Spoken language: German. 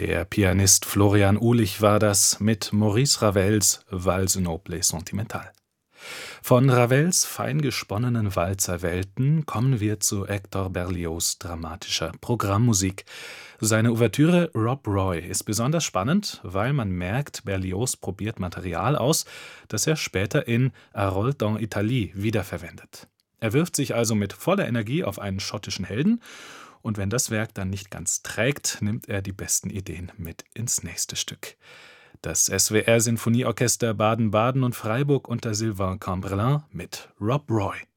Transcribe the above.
Der Pianist Florian Uhlich war das mit Maurice Ravels Valse noble et sentimentale. Von Ravels fein gesponnenen Walzerwelten kommen wir zu Hector Berlioz' dramatischer Programmmusik. Seine Ouvertüre Rob Roy ist besonders spannend, weil man merkt, Berlioz probiert Material aus, das er später in Harold en Italie wiederverwendet. Er wirft sich also mit voller Energie auf einen schottischen Helden, und wenn das Werk dann nicht ganz trägt, nimmt er die besten Ideen mit ins nächste Stück. Das SWR Sinfonieorchester Baden-Baden und Freiburg unter Sylvain Cambrelin mit Rob Roy.